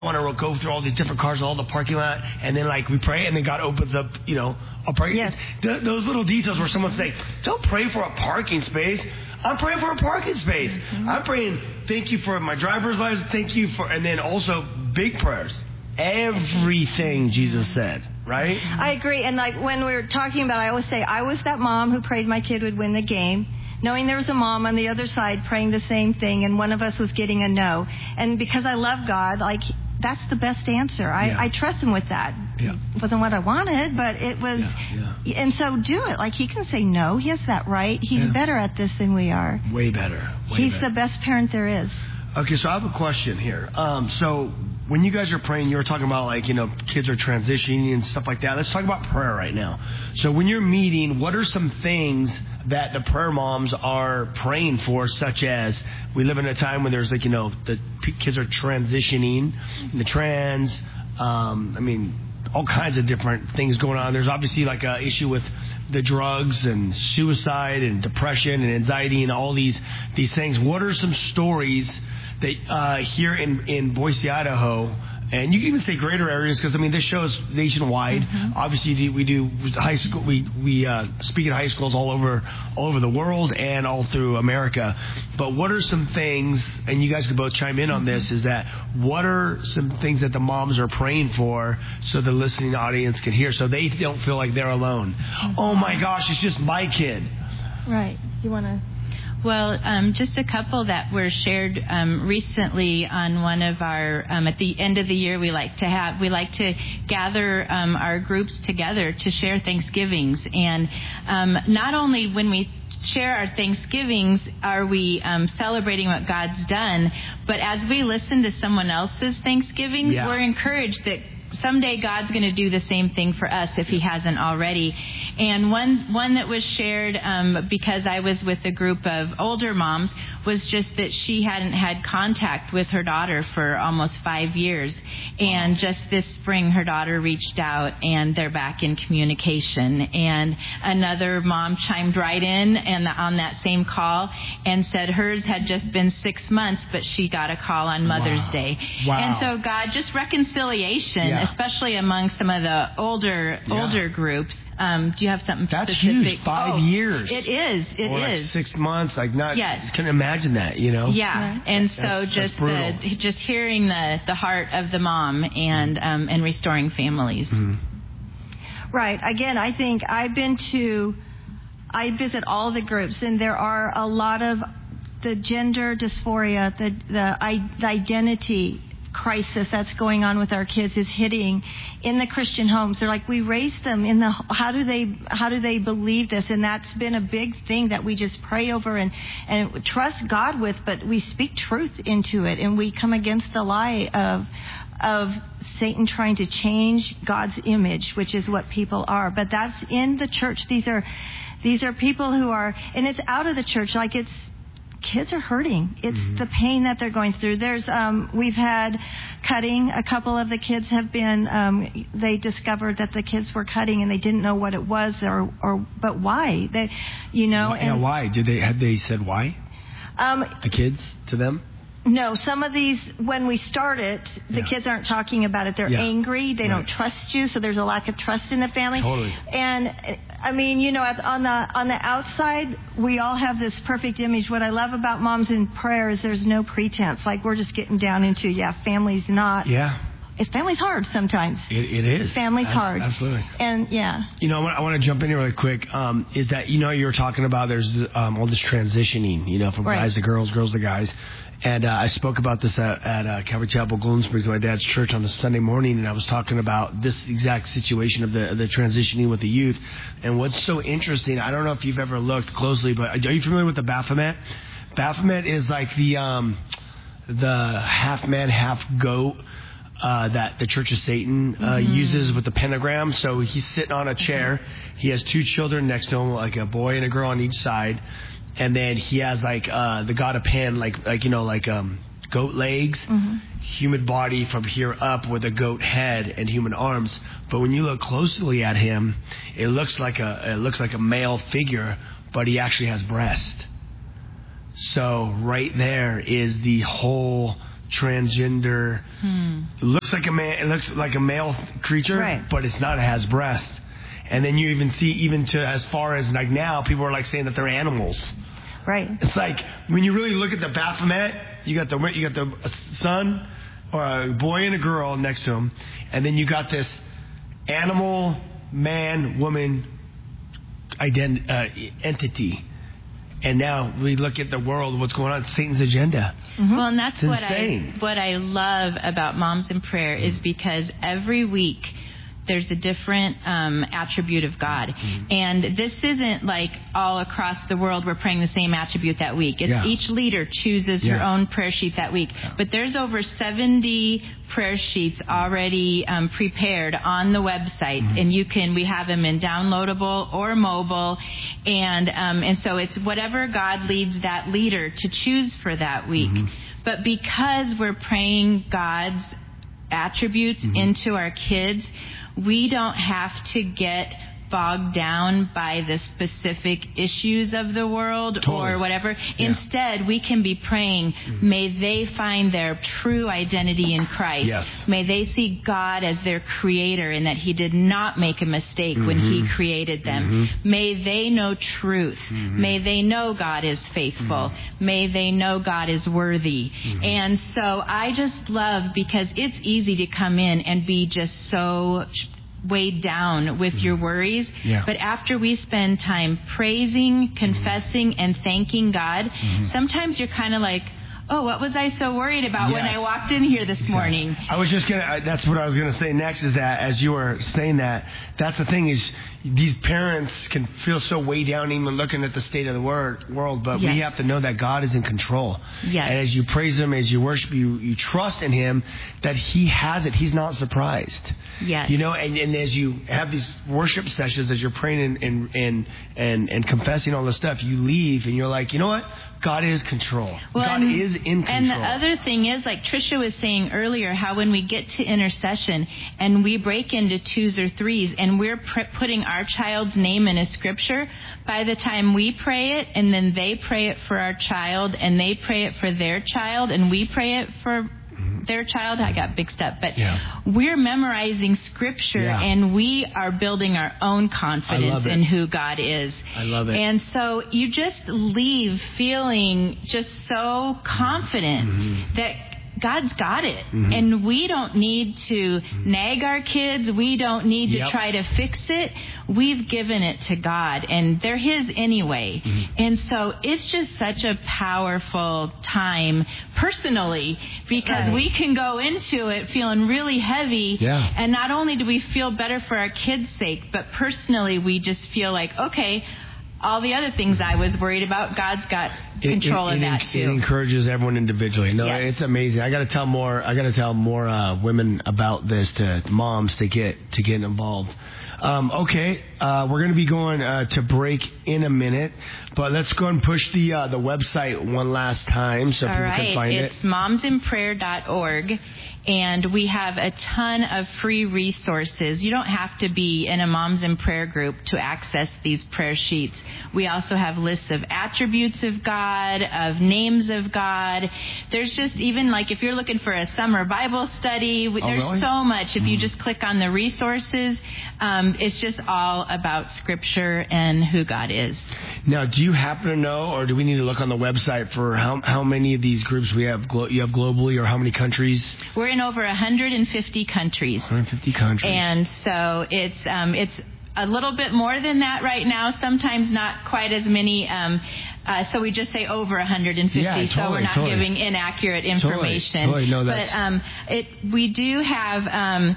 want to go through all these different cars and all the parking lot, and then like we pray, and then God opens up, a parking. Yes. Those little details where someone say, "Don't pray for a parking space." I'm praying for a parking space. Mm-hmm. I'm praying, thank you for my driver's license. Thank you for, and then also big prayers. Everything Jesus said, right? I agree. And like when we were talking about, I always say, I was that mom who prayed my kid would win the game, knowing there was a mom on the other side praying the same thing, and one of us was getting a no. And because I love God, like, that's the best answer. I trust him with that. Yeah. It wasn't what I wanted, but it was. Yeah. And so do it. Like, he can say no. He has that right. He's better at this than we are. Way better. He's the best parent there is. Okay, so I have a question here. So when you guys are praying, you were talking about, like, kids are transitioning and stuff like that. Let's talk about prayer right now. So when you're meeting, what are some things that the prayer moms are praying for, such as we live in a time when there's, like, the kids are transitioning, the trans, all kinds of different things going on. There's obviously like a issue with the drugs and suicide and depression and anxiety and all these things. What are some stories that here in Boise, Idaho, and you can even say greater areas, because this show is nationwide. Mm-hmm. Obviously, we do high school. We speak at high schools all over the world and all through America. But what are some things? And you guys can both chime in on this. Is that what are some things that the moms are praying for, so the listening audience can hear, so they don't feel like they're alone? Mm-hmm. Oh my gosh, it's just my kid. Right. You want to? Well, just a couple that were shared recently on one of our, at the end of the year, we like to gather our groups together to share Thanksgivings. And not only when we share our Thanksgivings are we celebrating what God's done, but as we listen to someone else's Thanksgivings, we're encouraged that someday God's going to do the same thing for us if he hasn't already. And one that was shared because I was with a group of older moms was just that she hadn't had contact with her daughter for almost 5 years. And just this spring, her daughter reached out and they're back in communication. And another mom chimed right in and on that same call and said hers had just been 6 months, but she got a call on Mother's Day. Wow. And so God, just reconciliation, especially among some of the older groups. Do you have something That's specific? Huge. 5 years. It is. It or is. Like 6 months. Like not. Yes. Can imagine that. Yeah. And so just hearing the heart of the mom and restoring families. Mm-hmm. Right. Again, I think I visit all the groups, and there are a lot of the gender dysphoria, the identity crisis that's going on with our kids is hitting in the Christian homes. They're like, we raised them in the, how do they believe this? And that's been a big thing that we just pray over and trust God with, but we speak truth into it, and we come against the lie of Satan trying to change God's image, which is what people are. But that's in the church. These are people who are, and it's out of the church, like it's, kids are hurting. It's the pain that they're going through. There's, we've had cutting. A couple of the kids have been, they discovered that the kids were cutting and they didn't know what it was but why? Why? Had they said why? The kids to them? No, some of these, when we start it, the kids aren't talking about it. They're angry. They don't trust you, so there's a lack of trust in the family. Totally. And, on the outside, we all have this perfect image. What I love about Moms in Prayer is there's no pretense. Like, we're just getting down into, family's not. Yeah. Family's hard sometimes. It is. Family's hard. Absolutely. And, I want to jump in here really quick. Is that, you were talking about there's all this transitioning, from guys to girls, girls to guys. And I spoke about this at Calvary Chapel, Golden Springs, my dad's church, on a Sunday morning, and I was talking about this exact situation of the transitioning with the youth. And what's so interesting, I don't know if you've ever looked closely, but are you familiar with the Baphomet? Baphomet is like the half man, half goat that the Church of Satan uses with the pentagram. So he's sitting on a chair. He has 2 children next to him, like a boy and a girl on each side. And then he has like the god of Pan, like goat legs, human body from here up with a goat head and human arms. But when you look closely at him, it looks like a male figure, but he actually has breast. So right there is the whole transgender. It looks like a man. It looks like a male creature, Right. but it's not. It has breast. And then you even see, even to as far as like now, people are like saying that they're animals. Right. It's like when you really look at the Baphomet, you got the son or a boy and a girl next to him, and then you got this animal, man, woman entity. And now we look at the world, what's going on, Satan's agenda. Mm-hmm. Well, and that's it's what I love about Moms in Prayer is because every week there's a different attribute of God. Mm-hmm. And this isn't like all across the world we're praying the same attribute that week. It's each leader chooses her own prayer sheet that week. Yeah. But there's over 70 prayer sheets already prepared on the website. Mm-hmm. And we have them in downloadable or mobile. And so it's whatever God leads that leader to choose for that week. Mm-hmm. But because we're praying God's attributes into our kids, we don't have to get bogged down by the specific issues of the world or whatever. Yeah. Instead, we can be praying, may they find their true identity in Christ. Yes. May they see God as their creator and that he did not make a mistake when he created them. May they know truth. May they know God is faithful. May they know God is worthy. And so I just love, because it's easy to come in and be just so weighed down with your worries. Yeah. But after we spend time praising, confessing, and thanking God, sometimes you're kind of like, oh, what was I so worried about when I walked in here this morning? I was just that's what I was going to say next, is that as you were saying that's the thing, is these parents can feel so weighed down even looking at the state of the world, but we have to know that God is in control. Yes. And as you praise him, as you worship, you trust in him that he has it. He's not surprised. Yes. You know, and as you have these worship sessions, as you're praying and confessing all this stuff, you leave and you're like, you know what? God is control. Well, God is in control. And the other thing is, like Tricia was saying earlier, how when we get to intercession and we break into 2s or 3s and we're putting our child's name in a scripture, by the time we pray it and then they pray it for our child and they pray it for their child and we pray it for their child, I got mixed up, but we're memorizing scripture and we are building our own confidence in who God is. I love it. And so you just leave feeling just so confident that God's got it. And we don't need to nag our kids. We don't need to try to fix it. We've given it to God, and they're his anyway. And so it's just such a powerful time personally, because we can go into it feeling really heavy. Yeah. And not only do we feel better for our kids' sake, but personally we just feel like, okay, all the other things I was worried about, God's got control of that too. It encourages everyone individually. No, it's amazing. I got to tell more women about this, to moms, to get involved. Okay, we're going to be going to break in a minute, but let's go and push the website one last time so people can find it. It's momsinprayer.org. And we have a ton of free resources. You don't have to be in a Moms in Prayer group to access these prayer sheets. We also have lists of attributes of God, of names of God. There's just even like if you're looking for a summer Bible study, there's so much. If you just click on the resources, it's just all about Scripture and who God is. Now, do you happen to know, or do we need to look on the website for how many of these groups we have? You have globally, or how many countries? We're in over 150 countries. 150 countries. And so it's a little bit more than that right now. Sometimes not quite as many. So we just say over 150. So we're not giving inaccurate information. Totally. No, that's... But we do have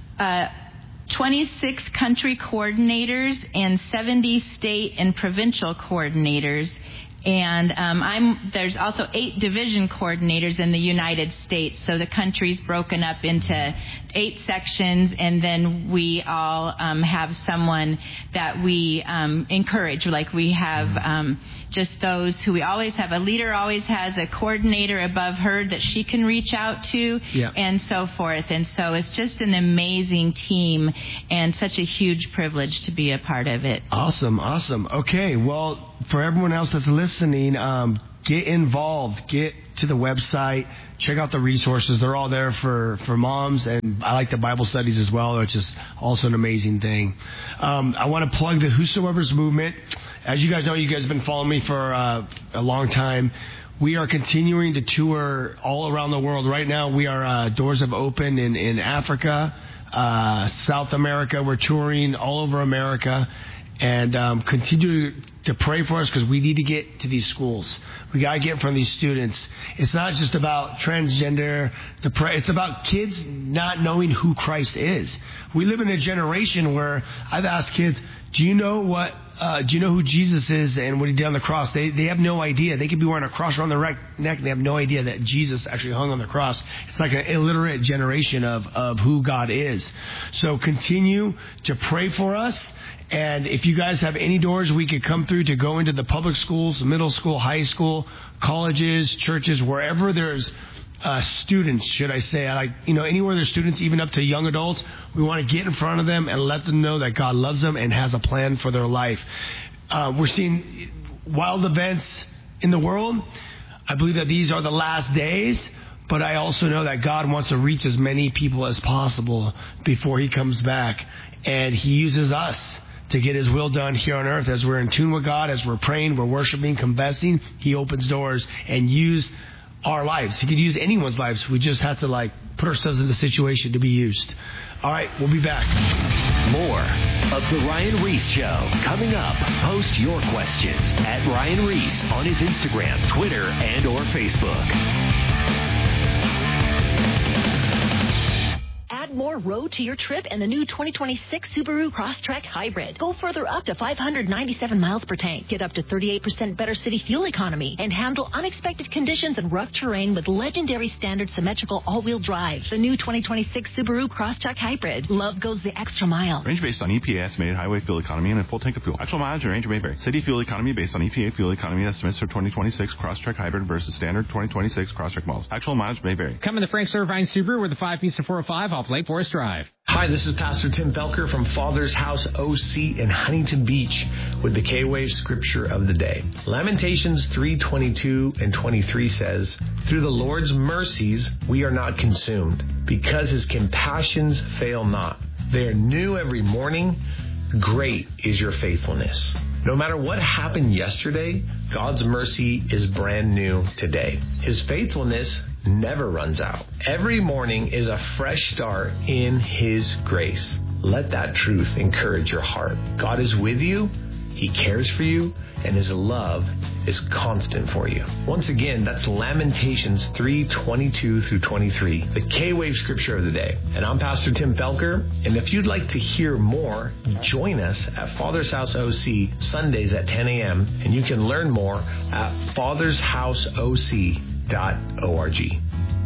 26 country coordinators and 70 state and provincial coordinators. And there's also 8 division coordinators in the United States. So the country's broken up into 8 sections, and then we all have someone that we encourage. Like we have just those who we always have. A leader always has a coordinator above her that she can reach out to, and so forth. And so it's just an amazing team and such a huge privilege to be a part of it. Awesome. Okay, well, for everyone else that's listening, get involved. Get to the website. Check out the resources. They're all there for moms, and I like the Bible studies as well, which is also an amazing thing. I want to plug the Whosoever's movement. As you guys know, you guys have been following me for a long time. We are continuing to tour all around the world. Right now, doors have opened in Africa, South America. We're touring all over America. And continue to pray for us because we need to get to these schools. We got to get in front of these students. It's not just about transgender. It's about kids not knowing who Christ is. We live in a generation where I've asked kids, do you know who Jesus is and what he did on the cross? They have no idea. They could be wearing a cross around their neck and they have no idea that Jesus actually hung on the cross. It's like an illiterate generation of who God is. So continue to pray for us. And if you guys have any doors we could come through to go into the public schools, middle school, high school, colleges, churches, wherever there's students, should I say, anywhere there's students, even up to young adults, we want to get in front of them and let them know that God loves them and has a plan for their life. We're seeing wild events in the world. I believe that these are the last days, but I also know that God wants to reach as many people as possible before he comes back. And he uses us to get his will done here on earth. As we're in tune with God, as we're praying, we're worshiping, confessing, he opens doors and use our lives. He could use anyone's lives. We just have to put ourselves in the situation to be used. All right, we'll be back. More of The Ryan Ries Show coming up. Post your questions at Ryan Ries on his Instagram, Twitter, and or Facebook. Add more road to your trip in the new 2026 Subaru Crosstrek Hybrid. Go further up to 597 miles per tank. Get up to 38% better city fuel economy and handle unexpected conditions and rough terrain with legendary standard symmetrical all-wheel drive. The new 2026 Subaru Crosstrek Hybrid. Love goes the extra mile. Range based on EPA estimated highway fuel economy and a full tank of fuel. Actual mileage and range may vary. City fuel economy based on EPA fuel economy estimates for 2026 Crosstrek Hybrid versus standard 2026 Crosstrek models. Actual mileage may vary. Come in the Frank Irvine Subaru with the 5 Pista 405 off Lake Forest Drive. Hi, this is Pastor Tim Felker from Father's House OC in Huntington Beach with the K-Wave Scripture of the Day. Lamentations 3:22 and 23 says, "Through the Lord's mercies we are not consumed, because his compassions fail not. They are new every morning. Great is your faithfulness." No matter what happened yesterday, God's mercy is brand new today. His faithfulness never runs out. Every morning is a fresh start in his grace. Let that truth encourage your heart. God is with you, he cares for you, and his love is constant for you. Once again, that's Lamentations 3:22 through 23, the K-Wave Scripture of the Day. And I'm Pastor Tim Felker, and if you'd like to hear more, join us at Father's House OC Sundays at 10 a.m., and you can learn more at fathershouseoc.org.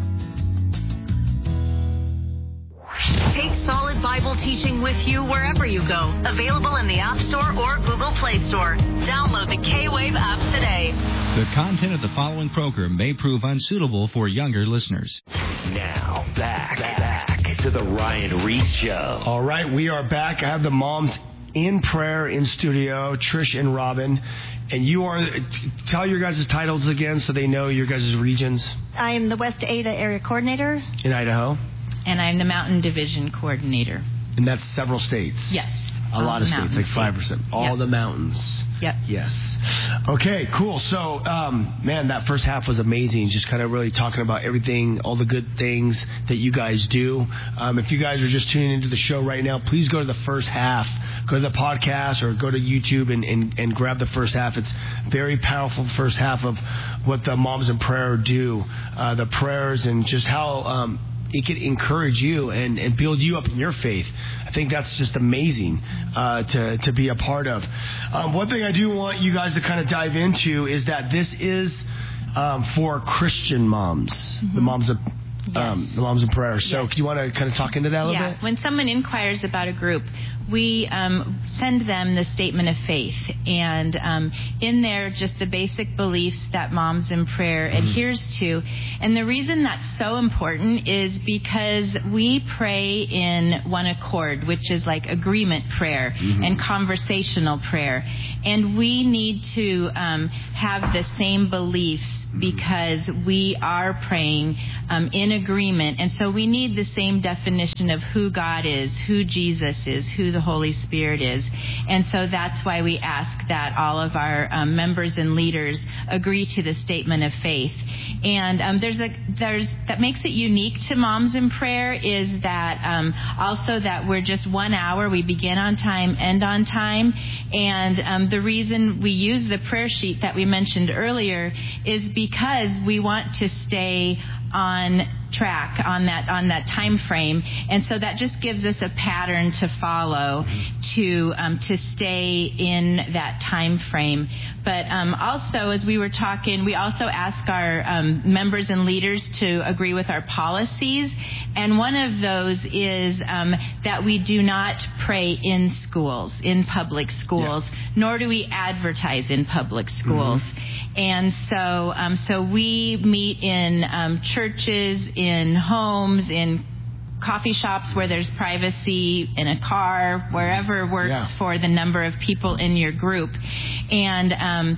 Take solid Bible teaching with you wherever you go. Available in the App Store or Google Play Store. Download the K-Wave app today. The content of the following program may prove unsuitable for younger listeners. Now, back to the Ryan Ries Show. All right, we are back. I have the moms in prayer in studio, Trish and Robin. And you are, tell your guys' titles again so they know your guys' regions. I am the West Ada Area Coordinator. In Idaho. And I'm the Mountain Division Coordinator. And that's several states. Yes. A lot of states, like 5%. All the mountains. Yep. Yes. Okay, cool. So, man, that first half was amazing. Just kind of really talking about everything, all the good things that you guys do. If you guys are just tuning into the show right now, please go to the first half. Go to the podcast or go to YouTube and grab the first half. It's very powerful first half of what the Moms in Prayer do. The prayers and just how it can encourage you and build you up in your faith. I think that's just amazing to be a part of. One thing I do want you guys to kind of dive into is that this is for Christian moms, the moms of Yes. The Moms in Prayer. So Yes. you want to kind of talk into that a little bit? When someone inquires about a group, we send them the statement of faith, and in there just the basic beliefs that Moms in Prayer adheres to. And the reason that's so important is because we pray in one accord, which is like agreement prayer and conversational prayer. And we need to have the same beliefs because we are praying in agreement. And so we need the same definition of who God is, who Jesus is, who the Holy Spirit is. And so that's why we ask that all of our members and leaders agree to the statement of faith. And that makes it unique to Moms in Prayer is that also that we're just 1 hour. We begin on time, end on time. And the reason we use the prayer sheet that we mentioned earlier is because we want to stay on track on that time frame, and so that just gives us a pattern to follow to stay in that time frame. But also, as we were talking, we also ask our members and leaders to agree with our policies, and one of those is that we do not pray in schools, in public schools, nor do we advertise in public schools. And so we meet in churches, in homes, in coffee shops where there's privacy, in a car, wherever works for the number of people in your group. And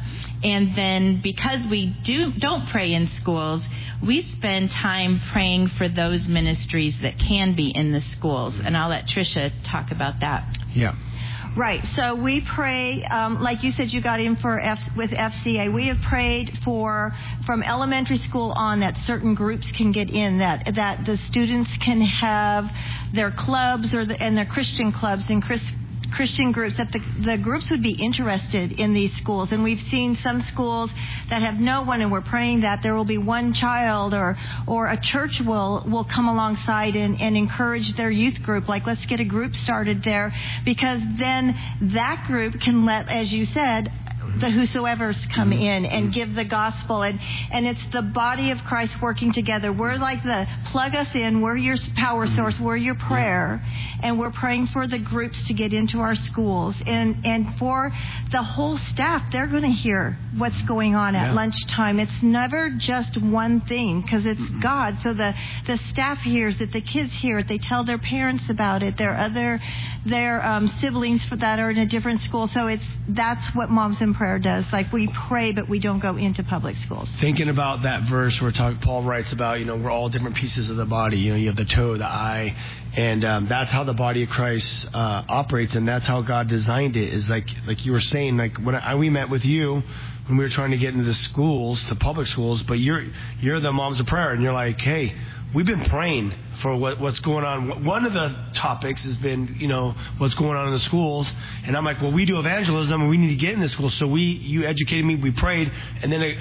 then because we don't pray in schools, we spend time praying for those ministries that can be in the schools. And I'll let Tricia talk about that. Yeah. Right. So we pray, like you said, you got in with FCA. We have prayed from elementary school on that certain groups can get in, that the students can have their clubs and their Christian clubs and Christian groups, that the groups would be interested in these schools. And we've seen some schools that have no one, and we're praying that there will be one child or a church will come alongside and encourage their youth group. Like, let's get a group started there, because then that group can let, as you said, the whosoevers come in and give the gospel, and it's the body of Christ working together. We're like plug us in, we're your power source, we're your prayer, and we're praying for the groups to get into our schools, and for the whole staff. They're going to hear what's going on at lunchtime. It's never just one thing, because it's God. So the staff hears it, the kids hear it, they tell their parents about it, their siblings that are in a different school. So that's what Moms in Prayer does. Like, we pray, but we don't go into public schools. Thinking about that verse where Paul writes about, we're all different pieces of the body. You have the toe, the eye, and that's how the body of Christ operates, and that's how God designed it. Is like you were saying, like when we met with you when we were trying to get into the schools, the public schools, but you're the Moms of Prayer, and you're like, hey, we've been praying for what's going on. One of the topics has been, what's going on in the schools. And I'm like, well, we do evangelism and we need to get in the schools. So you educated me, we prayed, and then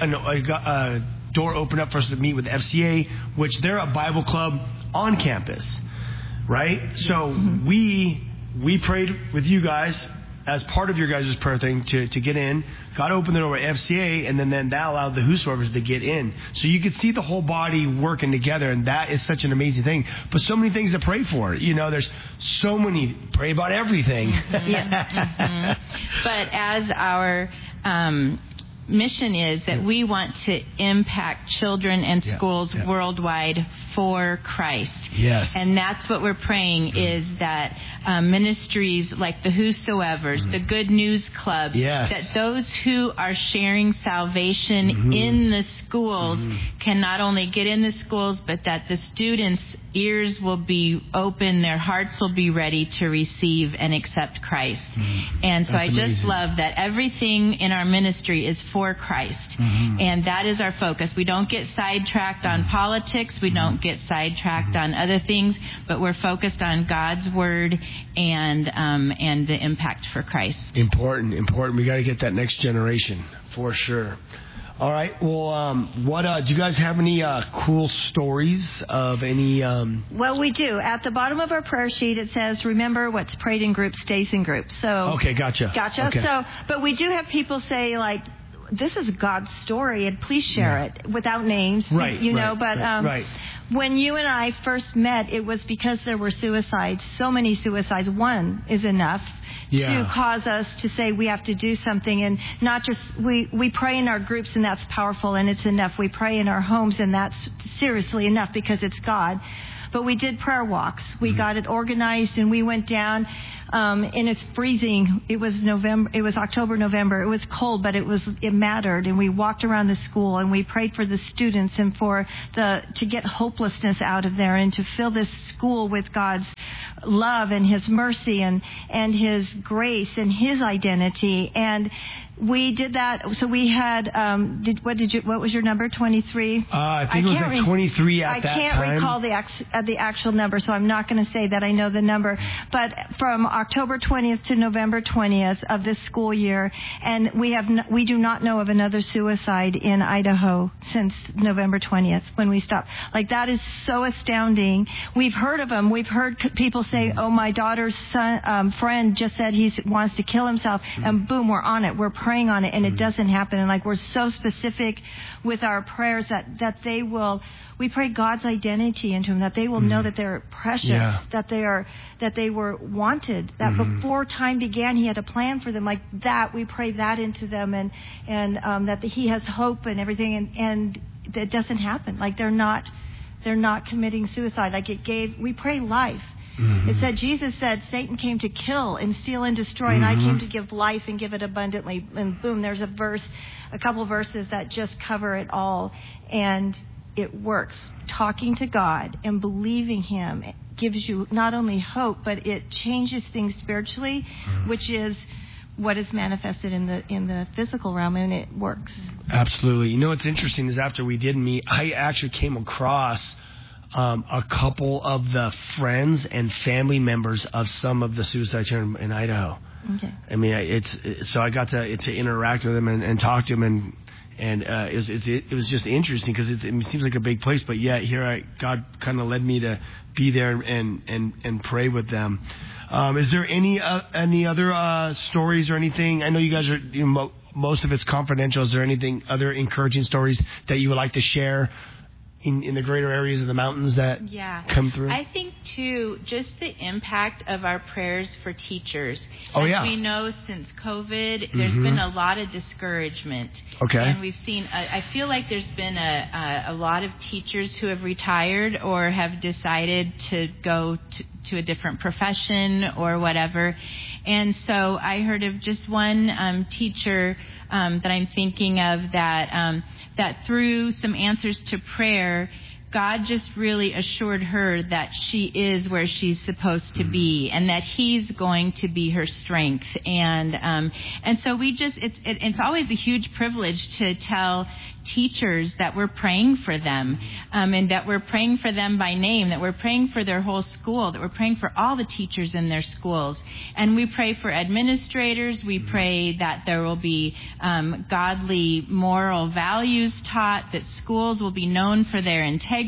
a door opened up for us to meet with FCA, which they're a Bible club on campus, right? So we prayed with you guys as part of your guys' prayer thing to get in. God opened the door at FCA, and then that allowed the whosoevers to get in. So you could see the whole body working together, and that is such an amazing thing. But so many things to pray for. There's so many, pray about everything. But as our mission is that we want to impact children and schools worldwide for Christ. Yes. And that's what we're praying is that ministries like the Whosoevers, the Good News Clubs, that those who are sharing salvation in the schools can not only get in the schools, but that the students' ears will be open, their hearts will be ready to receive and accept Christ. And so I just love that everything in our ministry is for Christ. And that is our focus. We don't get sidetracked on politics. We don't get sidetracked on other things, but we're focused on God's word and the impact for Christ. Important. We got to get that next generation for sure. All right. Well, do you guys have any cool stories of any? Well, we do. At the bottom of our prayer sheet, it says, "Remember, what's prayed in groups stays in groups." So okay, gotcha. Okay. So, but we do have people say, like, this is God's story, and please share it without names. Right. But When you and I first met, it was because there were suicides, so many suicides. One is enough to cause us to say we have to do something, and not just, we pray in our groups, and that's powerful, and it's enough. We pray in our homes, and that's seriously enough because it's God. But we did prayer walks. We got it organized, and we went down, and it's freezing. It was October, November. It was cold, but it mattered. And we walked around the school, and we prayed for the students and to get hopelessness out of there, and to fill this school with God's love and His mercy and His grace and His identity. And we did that. So we had, what was your number? 23? I think it was like 23 at that time. I can't recall the actual number, so I'm not going to say that I know the number. But from October 20th to November 20th of this school year, and we do not know of another suicide in Idaho since November 20th when we stopped. Like, that is so astounding. We've heard of them. We've heard people say, "Oh, my daughter's friend just said he wants to kill himself," and boom, we're on it. We're praying on it, and it doesn't happen. And like, we're so specific with our prayers that they will. We pray God's identity into them, that they will know that they're precious, that they were wanted, that before time began, He had a plan for them. Like that, we pray that into them, and that He has hope and everything, and it doesn't happen. Like they're not committing suicide. Like we pray life. It said, Jesus said, Satan came to kill and steal and destroy, and I came to give life and give it abundantly. And boom, there's a couple verses that just cover it all. And it works. Talking to God and believing Him gives you not only hope, but it changes things spiritually, which is what is manifested in the physical realm, and it works. Absolutely. You know what's interesting is after we did meet, I actually came across a couple of the friends and family members of some of the suicides here in Idaho. Okay. I mean, so I got to interact with them and talk to them, and it was just interesting because it seems like a big place, but yet here God kind of led me to be there and pray with them. Is there any other stories or anything? I know you guys are most of it's confidential. Is there anything other encouraging stories that you would like to share in the greater areas of the mountains that come through? I think, too, just the impact of our prayers for teachers. We know since COVID, there's been a lot of discouragement. Okay. And we've seen, I feel like there's been a lot of teachers who have retired or have decided to go to a different profession or whatever. And so I heard of just one teacher that I'm thinking of that through some answers to prayer, God just really assured her that she is where she's supposed to be, and that He's going to be her strength. And so we just, it's always a huge privilege to tell teachers that we're praying for them, and that we're praying for them by name, that we're praying for their whole school, that we're praying for all the teachers in their schools. And we pray for administrators. We pray that there will be godly moral values taught, that schools will be known for their integrity.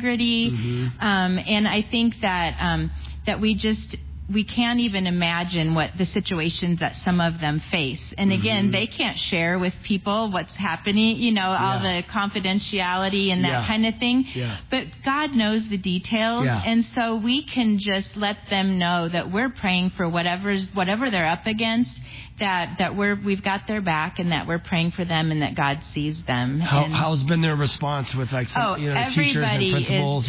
And I think that we can't even imagine what the situations that some of them face. And again, they can't share with people what's happening, all the confidentiality and that kind of thing. Yeah. But God knows the details. Yeah. And so we can just let them know that we're praying for whatever they're up against, that we've got their back, and that we're praying for them, and that God sees them. How's been their response with teachers and principals?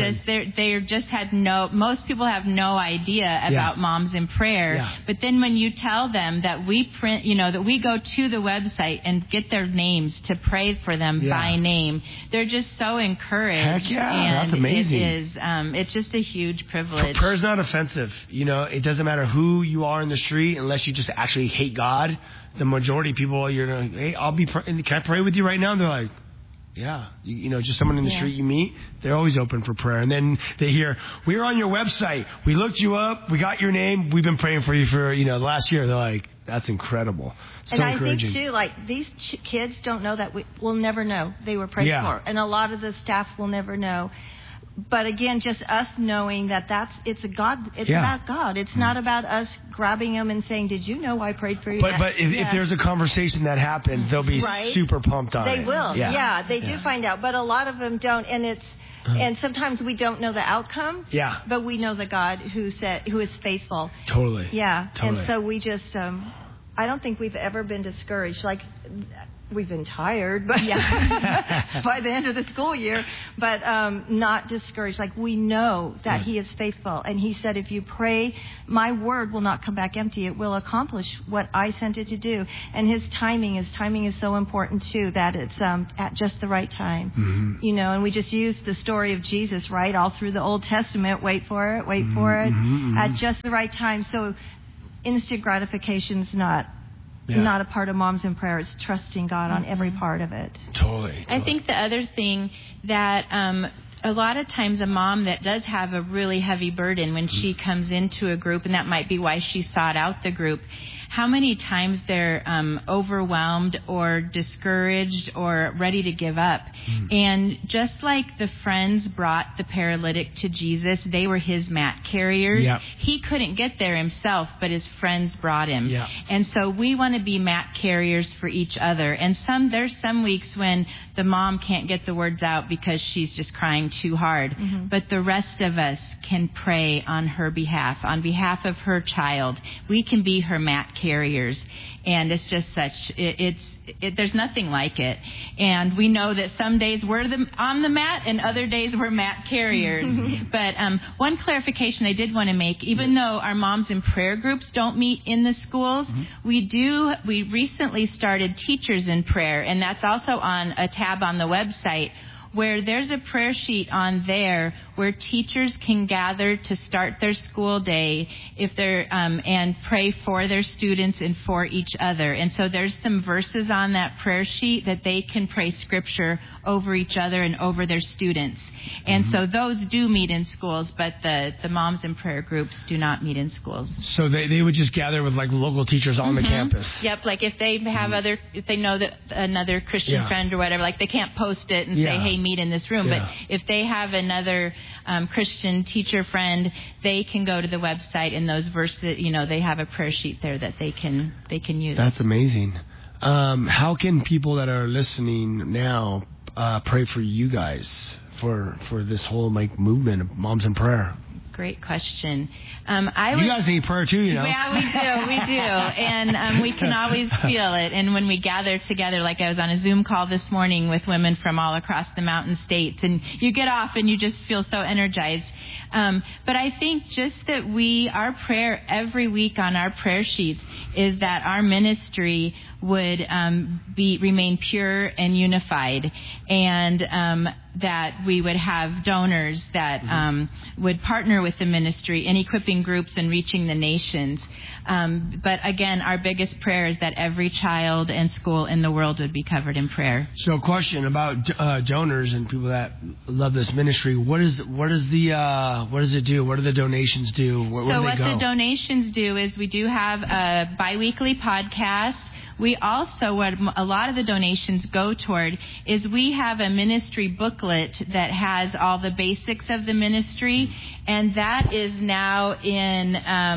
Most people have no idea about Moms in Prayer. Yeah. But then when you tell them that we print, that we go to the website and get their names to pray for them by name, they're just so encouraged. Heck yeah, that's amazing. It is, it's just a huge privilege. Prayer's not offensive. It doesn't matter who you are in the street unless you just actually hate God. The majority of people, you're like, hey, can I pray with you right now? And they're like, yeah. Just someone in the street you meet, they're always open for prayer. And then they hear, we're on your website. We looked you up. We got your name. We've been praying for you for, the last year. They're like, that's incredible. So and I think, too, these kids don't know that we'll never know they were prayed for. And a lot of the staff will never know. But again, just us knowing that it's about God. It's not about us grabbing them and saying, "Did you know I prayed for you?" But if there's a conversation that happens, they'll be super pumped on it. They will. Yeah, they do find out. But a lot of them don't, and And sometimes we don't know the outcome. Yeah. But we know the God who is faithful. Totally. Yeah. Totally. And so we just, I don't think we've ever been discouraged. Like, we've been tired, but by the end of the school year, but not discouraged. Like, we know that He is faithful. And He said, if you pray, my word will not come back empty. It will accomplish what I sent it to do. And His timing is so important too, that it's at just the right time. Mm-hmm. You know, and we just use the story of Jesus, right? All through the Old Testament, wait for it, at just the right time. So instant gratification's not a part of Moms in Prayer. It's trusting God on every part of it. Totally. I think the other thing that a lot of times a mom that does have a really heavy burden when she comes into a group, and that might be why she sought out the group, how many times they're overwhelmed or discouraged or ready to give up. And just like the friends brought the paralytic to Jesus, they were His mat carriers. Yep. He couldn't get there himself, but His friends brought Him. Yep. And so we want to be mat carriers for each other. And there's some weeks when the mom can't get the words out because she's just crying too hard. Mm-hmm. But the rest of us can pray on her behalf, on behalf of her child. We can be her mat carriers. And it's just there's nothing like it. And we know that some days we're on the mat and other days we're mat carriers. But one clarification I did want to make, even though our Moms in Prayer groups don't meet in the schools, we recently started Teachers in Prayer, and that's also on a tab on the website, where there's a prayer sheet on there where teachers can gather to start their school day if they're and pray for their students and for each other. And so there's some verses on that prayer sheet that they can pray scripture over each other and over their students. And so those do meet in schools, but the Moms in Prayer groups do not meet in schools. So they would just gather with like local teachers on the campus. Yep, like if they have if they know that another Christian friend or whatever, like they can't post it and say, hey, meet in this room. But if they have another Christian teacher friend, they can go to the website, and those verses, they have a prayer sheet there that they can use. That's amazing. How can people that are listening now pray for you guys for this whole movement of Moms in Prayer? Great question. You guys need prayer too, Yeah, we do. And we can always feel it. And when we gather together, like I was on a Zoom call this morning with women from all across the Mountain States, and you get off and you just feel so energized. But I think just that our prayer every week on our prayer sheets is that our ministry would remain pure and unified, and that we would have donors that would partner with the ministry in equipping groups and reaching the nations. But again, our biggest prayer is that every child and school in the world would be covered in prayer. So, a question about donors and people that love this ministry. What does it do? What do the donations do? Where do they go? The donations do is we do have a biweekly podcast. We also, what a lot of the donations go toward is we have a ministry booklet that has all the basics of the ministry, and that is now in,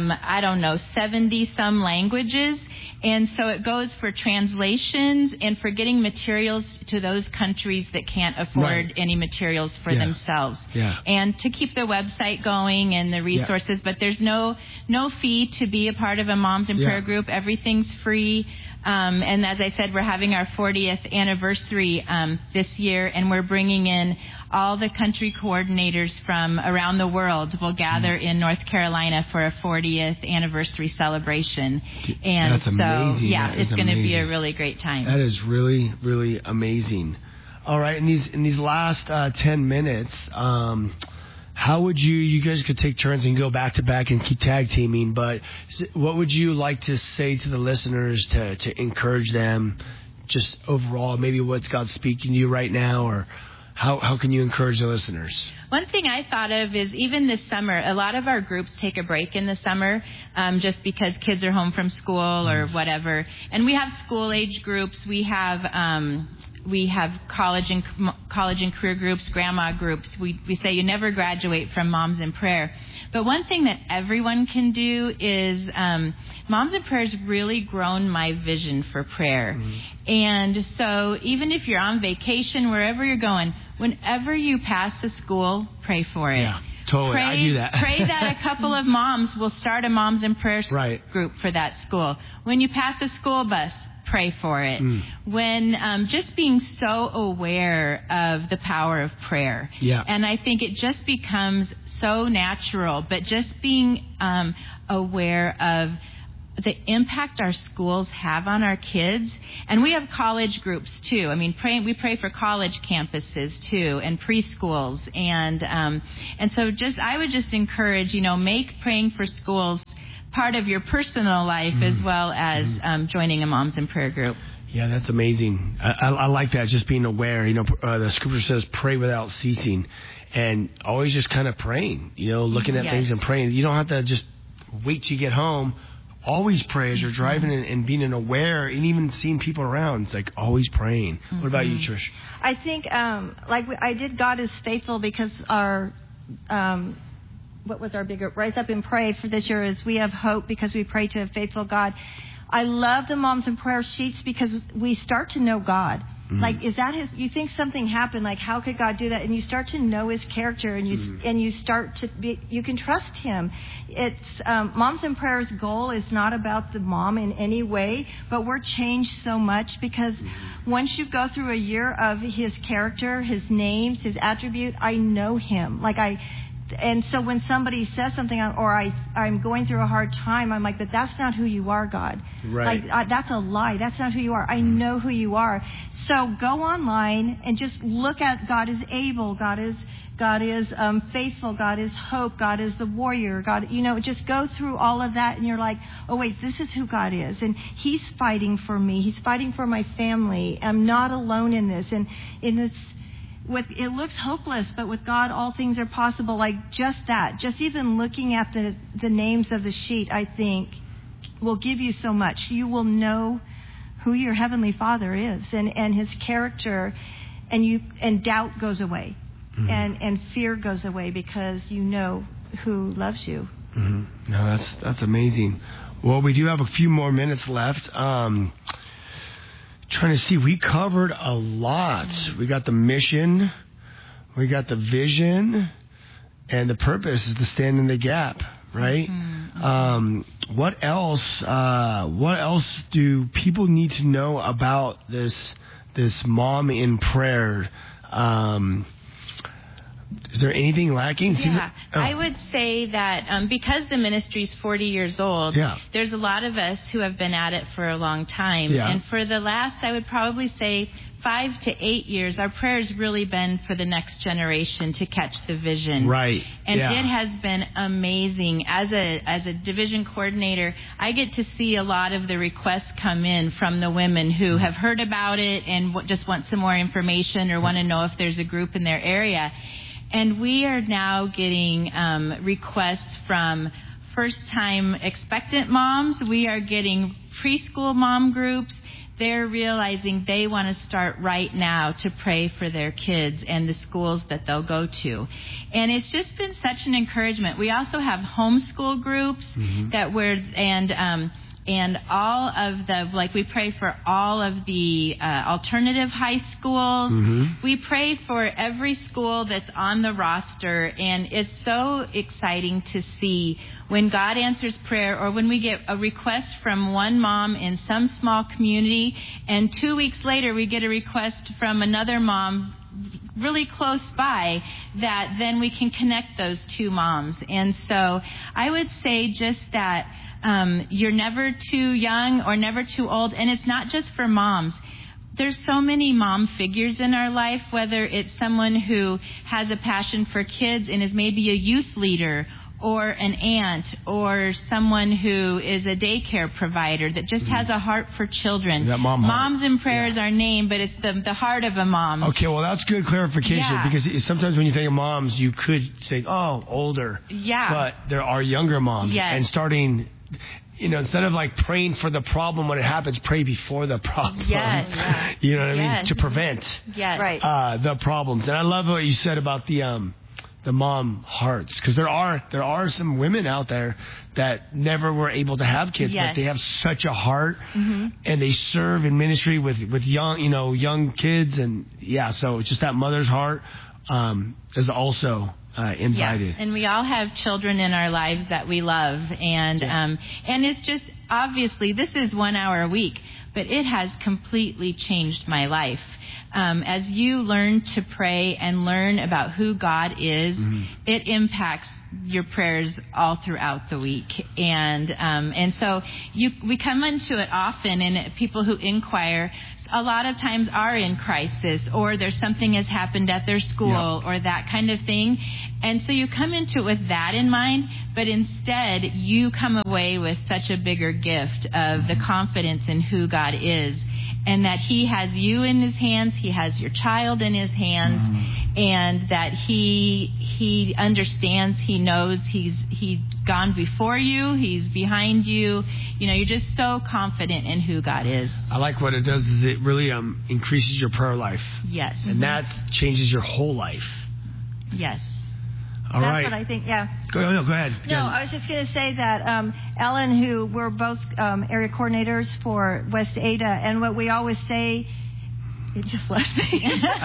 70-some languages. And so it goes for translations and for getting materials to those countries that can't afford any materials for themselves. Yeah. And to keep the website going and the resources, but there's no fee to be a part of a Moms in Prayer group. Everything's free. And as I said, we're having our 40th anniversary this year, and we're bringing in all the country coordinators from around the world. Will gather in North Carolina for a 40th anniversary celebration. And that's amazing. It's going to be a really great time. That is really, really amazing. All right, in these last 10 minutes, how would you guys could take turns and go back to back and keep tag teaming, but what would you like to say to the listeners to encourage them just overall, maybe what's God speaking to you right now, or how can you encourage the listeners? One thing I thought of is even this summer, a lot of our groups take a break in the summer just because kids are home from school or whatever. And we have school-age groups. We have college and career groups, grandma groups. We say you never graduate from Moms in Prayer. But one thing that everyone can do is Moms in Prayer has really grown my vision for prayer. And so even if you're on vacation, wherever you're going, whenever you pass a school, pray for it. Yeah, totally. Pray, I do that. Pray that a couple of moms will start a Moms in Prayer group for that school. When you pass a school bus, pray for it. When just being so aware of the power of prayer. Yeah. And I think it just becomes so natural, but just being aware of the impact our schools have on our kids. And we have college groups too. I mean, we pray for college campuses too, and preschools. And so I would just encourage, make praying for schools part of your personal life as well as joining a Moms in Prayer group. Yeah, that's amazing. I like that, just being aware. The scripture says pray without ceasing, and always just kind of praying, looking at things and praying. You don't have to just wait till you get home. Always pray as you're driving and being aware, and even seeing people around. It's like always praying. What about you, Trish? I think, I did God is Faithful, because our, what was our bigger Rise Up and Pray for this year is we have hope because we pray to a faithful God. I love the Moms in Prayer sheets because we start to know God. Like, is that you think something happened, like how could God do that? And you start to know his character, and you start to you can trust him. It's Moms in Prayer's goal is not about the mom in any way, but we're changed so much because once you go through a year of his character, his names, his attribute, I know him. And so when somebody says something, or I'm going through a hard time, I'm like, but that's not who you are, God. Right. That's a lie. That's not who you are. I know who you are. So go online and just look at God is able. God is faithful. God is hope. God is the warrior. God, just go through all of that, and you're like, oh wait, this is who God is, and he's fighting for me. He's fighting for my family. I'm not alone in this. And in this, it looks hopeless, but with God, all things are possible. Like just that, just even looking at the names of the sheet, I think will give you so much. You will know who your Heavenly Father is and his character, and doubt goes away, and fear goes away because you know who loves you. No, that's amazing. Well, we do have a few more minutes left. Trying to see, we covered a lot. We got the mission, we got the vision, and the purpose is to stand in the gap, right? What else do people need to know about this Mom in Prayer? Is there anything lacking? Yeah, I would say that because the ministry is 40 years old, there's a lot of us who have been at it for a long time. Yeah. And for the last, I would probably say 5 to 8 years, our prayer has really been for the next generation to catch the vision. Right. And it has been amazing. As a division coordinator, I get to see a lot of the requests come in from the women who have heard about it and just want some more information or want to know if there's a group in their area. And we are now getting requests from first-time expectant moms. We are getting preschool mom groups. They're realizing they want to start right now to pray for their kids and the schools that they'll go to. And it's just been such an encouragement. We also have homeschool groups that and all of we pray for all of the alternative high schools. We pray for every school that's on the roster, and it's so exciting to see when God answers prayer, or when we get a request from one mom in some small community, and 2 weeks later we get a request from another mom really close by, that then we can connect those two moms. And so I would say just that you're never too young or never too old. And it's not just for moms. There's so many mom figures in our life, whether it's someone who has a passion for kids and is maybe a youth leader, or an aunt, or someone who is a daycare provider that just has a heart for children. That Moms in Prayer is our name, but it's the heart of a mom. Okay, well, that's good clarification, because sometimes when you think of moms, you could say, oh, older. Yeah. But there are younger moms. Yes. And starting, instead of like praying for the problem when it happens, pray before the problem. Yes. Yeah. You know what I mean? To prevent right. The problems. And I love what you said about the the mom hearts, because there are some women out there that never were able to have kids, but they have such a heart, and they serve in ministry with young kids, and so it's just that mother's heart is also invited. Yeah. And we all have children in our lives that we love, and it's just obviously this is 1 hour a week, but it has completely changed my life. As you learn to pray and learn about who God is, it impacts your prayers all throughout the week. And so we come into it often, and people who inquire a lot of times are in crisis, or there's something has happened at their school or that kind of thing. And so you come into it with that in mind, but instead you come away with such a bigger gift of the confidence in who God is, and that he has you in his hands, he has your child in his hands, and that he understands, he knows, he's gone before you, he's behind you. You're just so confident in who God is. I like what it does is it really increases your prayer life. Yes. And that changes your whole life. Yes. All right. That's what I think, Go ahead. No, I was just going to say that Ellen, who we're both area coordinators for West Ada, and what we always say, it just left me.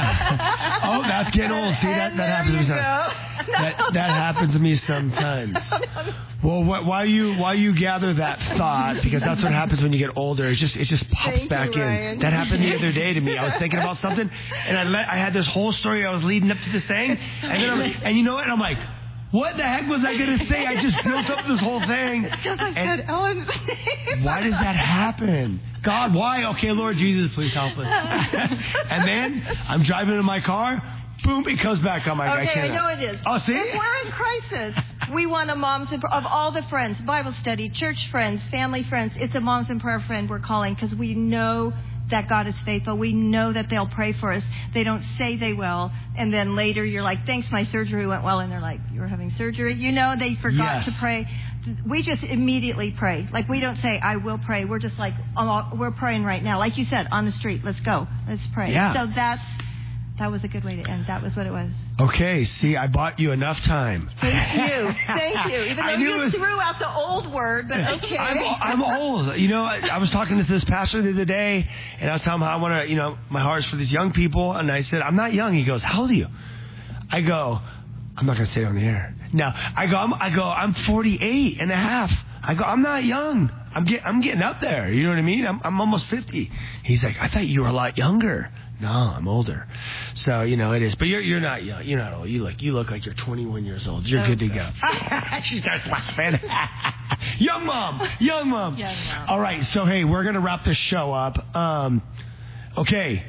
Oh, that's getting old. See, that happens to me sometimes. That happens to me sometimes. Well, while you gather that thought, because that's what happens when you get older, it just pops back in. Ryan. That happened the other day to me. I was thinking about something, and I had this whole story I was leading up to this thing, and then and you know what? And I'm like, what the heck was I going to say? I just built up this whole thing. Because I said Ellen's name. Why does that happen? God, why? Okay, Lord Jesus, please help us. And then I'm driving in my car. Boom, it comes back on my Okay, I know it is. Oh, see? If we're in crisis, we want a Moms in Prayer, of all the friends, Bible study, church friends, family friends, it's a Moms in Prayer friend we're calling, because we know that God is faithful. We know that they'll pray for us. They don't say they will, and then later you're like, thanks, my surgery went well, and they're like, you were having surgery? They forgot to pray. We just immediately pray. Like, we don't say, I will pray. We're just like, we're praying right now. Like you said, on the street, let's go. Let's pray. Yeah. So that was a good way to end. That was what it was. Okay, see, I bought you enough time. Thank you. Even though you threw out the old word, but okay. I'm old. I was talking to this pastor the other day, and I was telling him how I want to, my heart is for these young people, and I said, I'm not young. He goes, how old are you? I go, I'm not going to say it on the air. No, I go, I'm 48 and a half. I go, I'm not young. I'm getting up there. You know what I mean? I'm almost 50. He's like, I thought you were a lot younger. No, I'm older. So, it is. But you're not young. You're not old. You look like you're 21 years old. You're good to go. She starts laughing. Young mom. All right. So, hey, we're going to wrap this show up. Okay.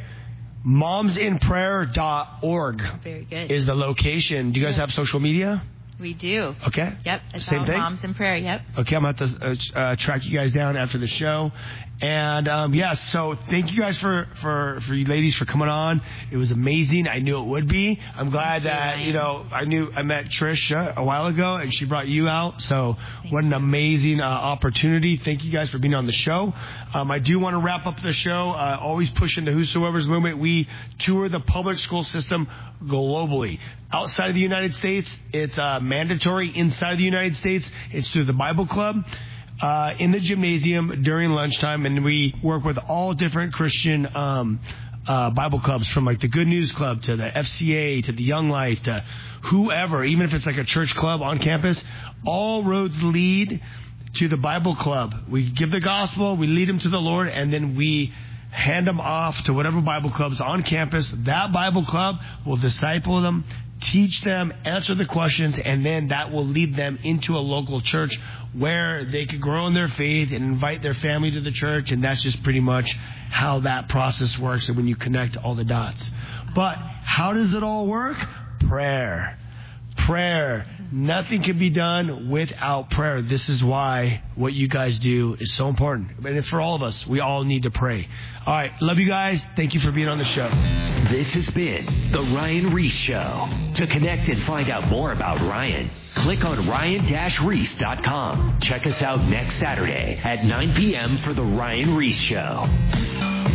momsinprayer.org Very good. is the location. Do you guys have social media? We do. Okay. Yep. It's Same all thing? Moms in Prayer. Yep. Okay, I'm going to have to track you guys down after the show. And, so thank you guys for you ladies for coming on. It was amazing. I knew it would be. I'm glad that, I met Trish a while ago, and she brought you out. So what an amazing opportunity. Thank you guys for being on the show. I do want to wrap up the show. Always pushing the Whosoever's movement. We tour the public school system globally. Outside of the United States, it's mandatory. Inside of the United States, it's through the Bible Club. In the gymnasium during lunchtime, and we work with all different Christian Bible clubs, from like the Good News Club to the FCA to the Young Life to whoever, even if it's like a church club on campus. All roads lead to the Bible Club. We give the gospel, we lead them to the Lord, and then we hand them off to whatever Bible club's on campus. That Bible club will disciple them, teach them, answer the questions, and then that will lead them into a local church where they could grow in their faith and invite their family to the church. And that's just pretty much how that process works, and when you connect all the dots. But how does it all work? Prayer. Nothing can be done without prayer. This is why what you guys do is so important. And it's for all of us. We all need to pray. All right. Love you guys. Thank you for being on the show. This has been The Ryan Reese Show. To connect and find out more about Ryan, click on ryan-reese.com. Check us out next Saturday at 9 p.m. for The Ryan Reese Show.